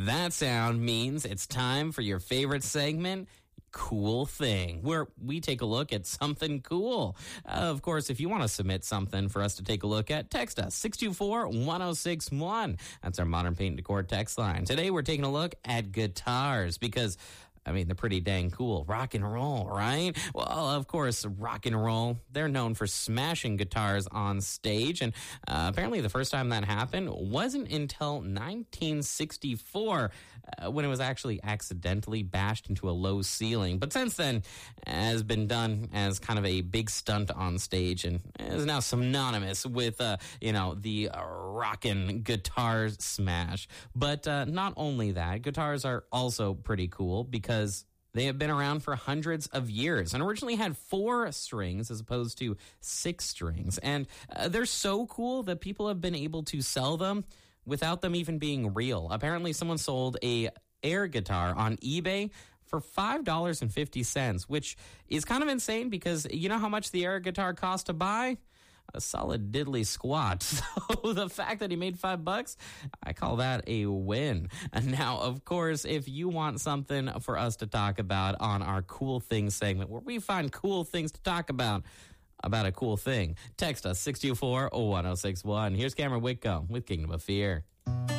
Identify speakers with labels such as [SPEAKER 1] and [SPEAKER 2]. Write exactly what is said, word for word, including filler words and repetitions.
[SPEAKER 1] that sound means it's time for your favorite segment, Cool Thing, where we take a look at something cool. Uh, of course, if you want to submit something for us to take a look at, text us, six two four, one oh six one. That's our Modern Paint and Decor text line. Today, we're taking a look at guitars because, I mean, they're pretty dang cool. Rock and roll, right? Well, of course, rock and roll, they're known for smashing guitars on stage. And uh, apparently the first time that happened wasn't until nineteen sixty-four uh, when it was actually accidentally bashed into a low ceiling. But since then, has been done as kind of a big stunt on stage and is now synonymous with, uh, you know, the uh, rockin' guitar smash. But uh, not only that, guitars are also pretty cool because they have been around for hundreds of years and originally had four strings as opposed to six strings. And uh, they're so cool that people have been able to sell them without them even being real. Apparently, someone sold a air guitar on eBay for five dollars and fifty cents, which is kind of insane because you know how much the air guitar cost to buy? A solid diddly squat. So the fact that he made five bucks, I call that a win. And now, of course, if you want something for us to talk about on our Cool Things segment, where we find cool things to talk about, about a cool thing, text us, six two four, one oh six one. Here's Cameron Whitcomb with Kingdom of Fear.